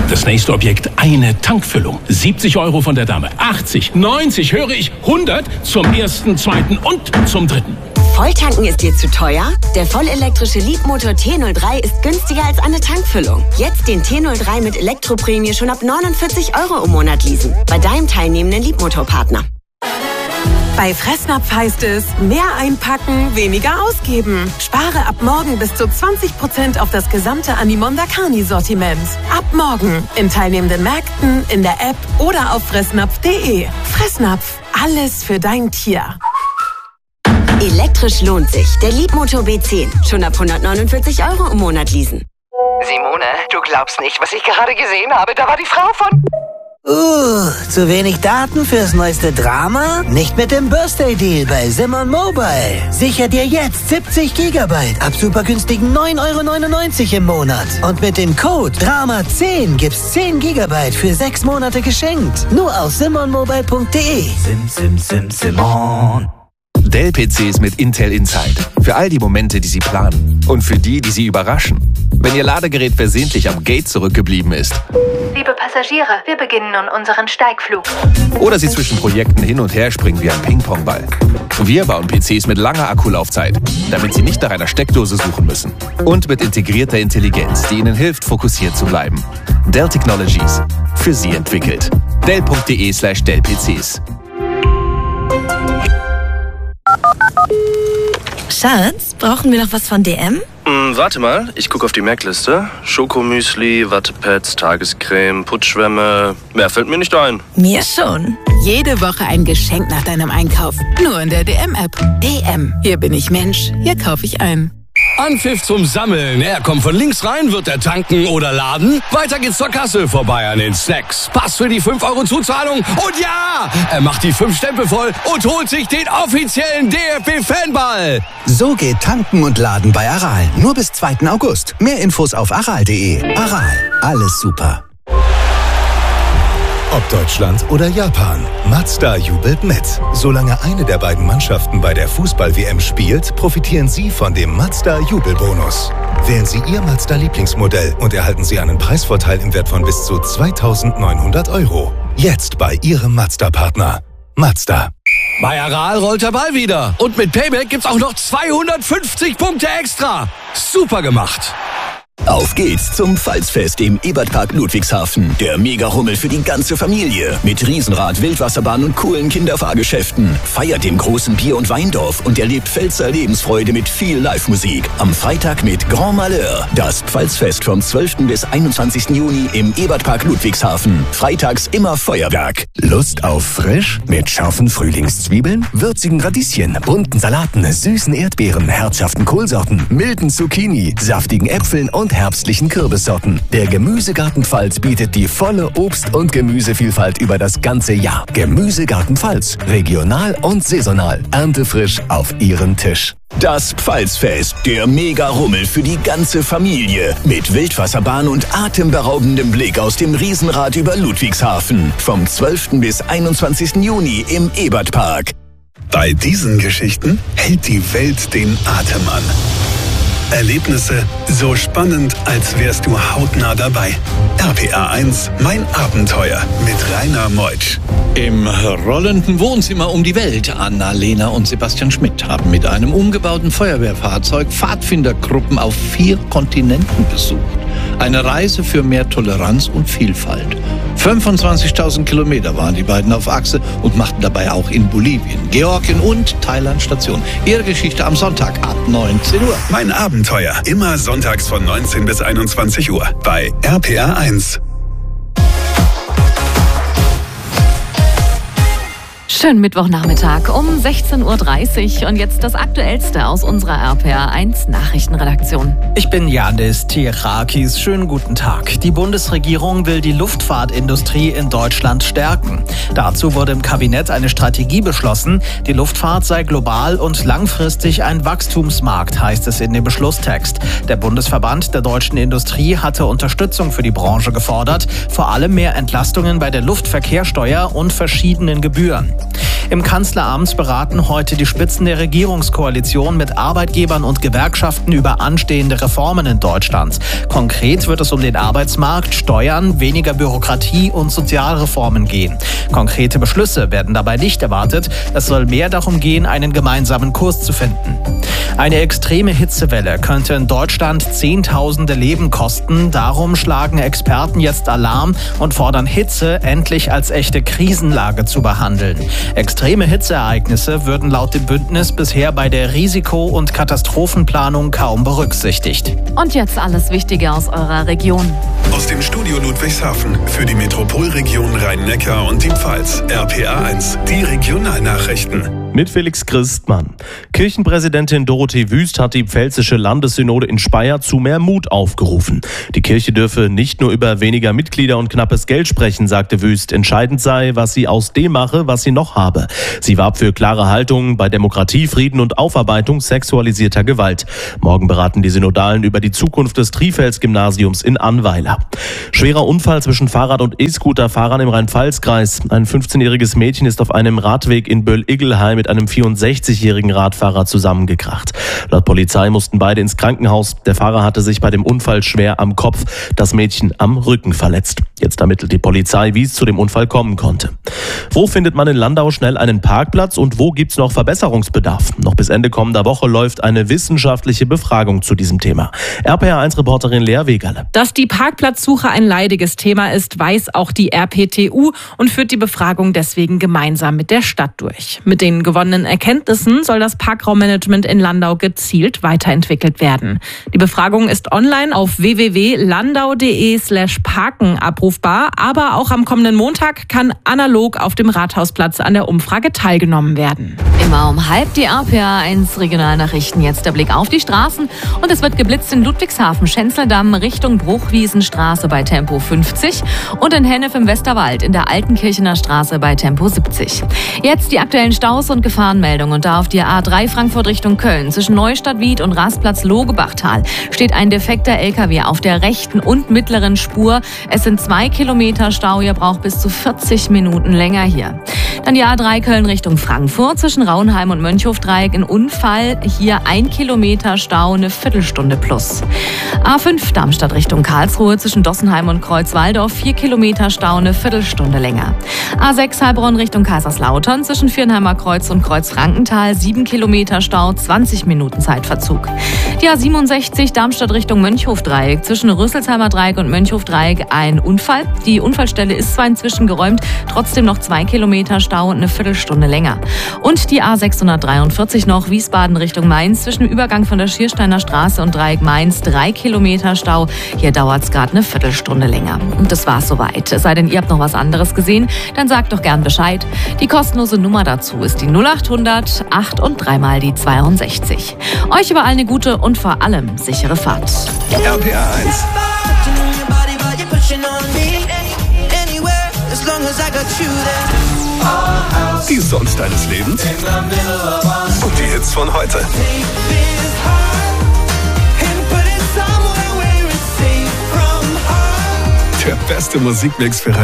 Das nächste Objekt, eine Tankfüllung. 70 € von der Dame. 80, 90, höre ich 100 zum ersten, zweiten und zum dritten. Volltanken ist dir zu teuer? Der vollelektrische Leapmotor T03 ist günstiger als eine Tankfüllung. Jetzt den T03 mit Elektroprämie schon ab 49 € im Monat leasen. Bei deinem teilnehmenden Leapmotor-Partner. Bei Fressnapf heißt es, mehr einpacken, weniger ausgeben. Spare ab morgen bis zu 20% auf das gesamte Animonda Carni-Sortiment. Ab morgen in teilnehmenden Märkten, in der App oder auf fressnapf.de. Fressnapf, alles für dein Tier. Elektrisch lohnt sich. Der Leapmotor B10. Schon ab 149 € im Monat leasen. Simone, du glaubst nicht, was ich gerade gesehen habe. Da war die Frau von... Zu wenig Daten fürs neueste Drama? Nicht mit dem Birthday-Deal bei Simon Mobile. Sicher dir jetzt 70 GB ab super günstigen 9,99 € im Monat. Und mit dem Code DRAMA10 gibt's 10 GB für 6 Monate geschenkt. Nur auf simonmobile.de. Simon. Dell-PCs mit Intel Inside. Für all die Momente, die Sie planen. Und für die Sie überraschen. Wenn Ihr Ladegerät versehentlich am Gate zurückgeblieben ist. Liebe Passagiere, wir beginnen nun unseren Steigflug. Oder Sie zwischen Projekten hin und her springen wie ein Ping-Pong-Ball. Wir bauen PCs mit langer Akkulaufzeit, damit Sie nicht nach einer Steckdose suchen müssen. Und mit integrierter Intelligenz, die Ihnen hilft, fokussiert zu bleiben. Dell Technologies. Für Sie entwickelt. Dell.de/Dell-PCs. Schatz, brauchen wir noch was von DM? Warte mal, ich gucke auf die Merkliste. Schokomüsli, Wattepads, Tagescreme, Putzschwämme. Mehr fällt mir nicht ein. Mir schon. Jede Woche ein Geschenk nach deinem Einkauf. Nur in der DM-App. DM. Hier bin ich Mensch. Hier kaufe ich ein. Anpfiff zum Sammeln. Er kommt von links rein, wird er tanken oder laden. Weiter geht's zur Kasse, vorbei an den Snacks. Pass für die 5 € Zuzahlung. Und ja, er macht die 5 Stempel voll und holt sich den offiziellen DFB-Fanball. So geht Tanken und Laden bei Aral. Nur bis 2. August. Mehr Infos auf aral.de. Aral. Alles super. Ob Deutschland oder Japan, Mazda jubelt mit. Solange eine der beiden Mannschaften bei der Fußball-WM spielt, profitieren Sie von dem Mazda-Jubelbonus. Wählen Sie Ihr Mazda-Lieblingsmodell und erhalten Sie einen Preisvorteil im Wert von bis zu 2.900 €. Jetzt bei Ihrem Mazda-Partner. Mazda. Bei Aral rollt der Ball wieder. Und mit Payback gibt's auch noch 250 Punkte extra. Super gemacht. Auf geht's zum Pfalzfest im Ebertpark Ludwigshafen. Der Mega-Rummel für die ganze Familie. Mit Riesenrad, Wildwasserbahn und coolen Kinderfahrgeschäften. Feiert im großen Bier- und Weindorf und erlebt Pfälzer Lebensfreude mit viel Live-Musik. Am Freitag mit Grand Malheur. Das Pfalzfest vom 12. bis 21. Juni im Ebertpark Ludwigshafen. Freitags immer Feuerwerk. Lust auf frisch? Mit scharfen Frühlingszwiebeln, würzigen Radieschen, bunten Salaten, süßen Erdbeeren, herzhaften Kohlsorten, milden Zucchini, saftigen Äpfeln und herbstlichen Kürbissorten. Der Gemüsegarten Pfalz bietet die volle Obst- und Gemüsevielfalt über das ganze Jahr. Gemüsegarten Pfalz. Regional und saisonal. Erntefrisch auf Ihren Tisch. Das Pfalzfest, der Mega-Rummel für die ganze Familie. Mit Wildwasserbahn und atemberaubendem Blick aus dem Riesenrad über Ludwigshafen. Vom 12. bis 21. Juni im Ebertpark. Bei diesen Geschichten hält die Welt den Atem an. Erlebnisse so spannend, als wärst du hautnah dabei. RPA 1, mein Abenteuer mit Rainer Meutsch. Im rollenden Wohnzimmer um die Welt. Anna-Lena und Sebastian Schmidt haben mit einem umgebauten Feuerwehrfahrzeug Pfadfindergruppen auf 4 Kontinenten besucht. Eine Reise für mehr Toleranz und Vielfalt. 25.000 Kilometer waren die beiden auf Achse und machten dabei auch in Bolivien, Georgien und Thailand Station. Ihre Geschichte am Sonntag ab 19 Uhr. Mein Abenteuer, immer sonntags von 19 bis 21 Uhr bei RPA 1. Schönen Mittwochnachmittag um 16:30 Uhr und jetzt das Aktuellste aus unserer RPA 1 Nachrichtenredaktion. Ich bin Janis Tirakis. Schönen guten Tag. Die Bundesregierung will die Luftfahrtindustrie in Deutschland stärken. Dazu wurde im Kabinett eine Strategie beschlossen. Die Luftfahrt sei global und langfristig ein Wachstumsmarkt, heißt es in dem Beschlusstext. Der Bundesverband der deutschen Industrie hatte Unterstützung für die Branche gefordert, vor allem mehr Entlastungen bei der Luftverkehrssteuer und verschiedenen Gebühren. Im Kanzleramt beraten heute die Spitzen der Regierungskoalition mit Arbeitgebern und Gewerkschaften über anstehende Reformen in Deutschland. Konkret wird es um den Arbeitsmarkt, Steuern, weniger Bürokratie und Sozialreformen gehen. Konkrete Beschlüsse werden dabei nicht erwartet. Es soll mehr darum gehen, einen gemeinsamen Kurs zu finden. Eine extreme Hitzewelle könnte in Deutschland Zehntausende Leben kosten. Darum schlagen Experten jetzt Alarm und fordern Hitze endlich als echte Krisenlage zu behandeln. Extreme Hitzeereignisse würden laut dem Bündnis bisher bei der Risiko- und Katastrophenplanung kaum berücksichtigt. Und jetzt alles Wichtige aus eurer Region. Aus dem Studio Ludwigshafen für die Metropolregion Rhein-Neckar und die Pfalz. RPA1, die Regionalnachrichten. Mit Felix Christmann. Kirchenpräsidentin Dorothee Wüst hat die Pfälzische Landessynode in Speyer zu mehr Mut aufgerufen. Die Kirche dürfe nicht nur über weniger Mitglieder und knappes Geld sprechen, sagte Wüst. Entscheidend sei, was sie aus dem mache, was sie noch habe. Sie warb für klare Haltungen bei Demokratie, Frieden und Aufarbeitung sexualisierter Gewalt. Morgen beraten die Synodalen über die Zukunft des Trifels-Gymnasiums in Annweiler. Schwerer Unfall zwischen Fahrrad- und E-Scooter-Fahrern im Rhein-Pfalz-Kreis. Ein 15-jähriges Mädchen ist auf einem Radweg in Böll-Iggelheim mit einem 64-jährigen Radfahrer zusammengekracht. Laut Polizei mussten beide ins Krankenhaus. Der Fahrer hatte sich bei dem Unfall schwer am Kopf, das Mädchen am Rücken verletzt. Jetzt ermittelt die Polizei, wie es zu dem Unfall kommen konnte. Wo findet man in Landau schnell einen Parkplatz und wo gibt's noch Verbesserungsbedarf? Noch bis Ende kommender Woche läuft eine wissenschaftliche Befragung zu diesem Thema. RPA1-Reporterin Lea Wegerle. Dass die Parkplatzsuche ein leidiges Thema ist, weiß auch die RPTU und führt die Befragung deswegen gemeinsam mit der Stadt durch. Mit den gewonnenen Erkenntnissen soll das Parkraummanagement in Landau gezielt weiterentwickelt werden. Die Befragung ist online auf www.landau.de/parken abrufbar, aber auch am kommenden Montag kann analog auf dem Rathausplatz an der Umfrage teilgenommen werden. Immer um halb die RPA1 Regionalnachrichten. Jetzt der Blick auf die Straßen. Und es wird geblitzt in Ludwigshafen, Schenzeldamm Richtung Bruchwiesenstraße bei Tempo 50 und in Hennef im Westerwald in der Altenkirchener Straße bei Tempo 70. Jetzt die aktuellen Staus und Gefahrenmeldungen. Und da auf die A3 Frankfurt Richtung Köln zwischen Neustadt-Wied und Rastplatz Logebachtal steht ein defekter LKW auf der rechten und mittleren Spur. Es sind 2 Kilometer Stau. Ihr braucht bis zu 40 Minuten länger hier. Dann die A3 Köln Richtung Frankfurt zwischen Rauenheim und Mönchhofdreieck. Ein Unfall. Hier 1 Kilometer Stau, eine Viertelstunde plus. A5 Darmstadt Richtung Karlsruhe zwischen Dossenheim und Kreuzwaldorf. 4 Kilometer Stau, eine Viertelstunde länger. A6 Heilbronn Richtung Kaiserslautern zwischen Viernheimer Kreuz und Kreuzfrankenthal. 7 Kilometer Stau, 20 Minuten Zeitverzug. Die A67 Darmstadt Richtung Mönchhofdreieck zwischen Rüsselsheimer Dreieck und Mönchhofdreieck ein Unfall. Die Unfallstelle ist zwar inzwischen geräumt, trotzdem noch 2 Kilometer Stau und eine Viertelstunde länger. Und die A643 noch Wiesbaden Richtung Mainz zwischen dem Übergang von der Schiersteiner Straße und Dreieck Mainz 3 Kilometer Stau. Hier dauert es gerade eine Viertelstunde länger. Und das war's soweit. Es sei denn, ihr habt noch was anderes gesehen, dann sagt doch gern Bescheid. Die kostenlose Nummer dazu ist die 0800 8 und 3 mal die 62. Euch überall eine gute und vor allem sichere Fahrt. RPA1. Die Songs deines Lebens und die Hits von heute. Der beste Musikmix für